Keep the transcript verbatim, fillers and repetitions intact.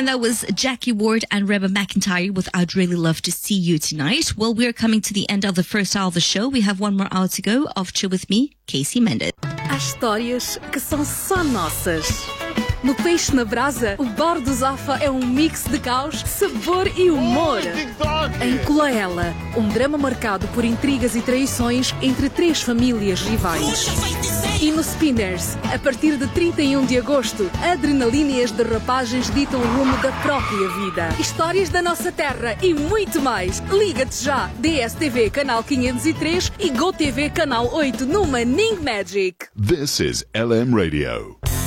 And that was Jackie Ward and Reba McEntire with I'd Really Love to See You Tonight. Well, we're coming to the end of the first hour of the show. We have one more hour to go of Chill With Me, Casey Mendes. Há histórias que são só nossas. No Peixe na Brasa, o Bar do Zafa é um mix de caos, sabor e humor. Em Colaela, um drama marcado por intrigas e traições entre três famílias rivais. E no Spinners, a partir de trinta e um de agosto, adrenalina e as derrapagens ditam o rumo da própria vida. Histórias da nossa terra e muito mais. Liga-te já! D S T V Canal quinhentos e três e GoTV Canal oito no Manning Magic. This is L M Radio.